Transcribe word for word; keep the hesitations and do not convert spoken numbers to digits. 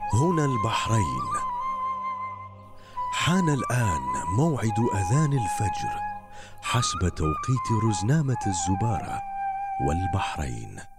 هنا البحرين. حان الآن موعد أذان الفجر حسب توقيت رزنامة الزبارة والبحرين.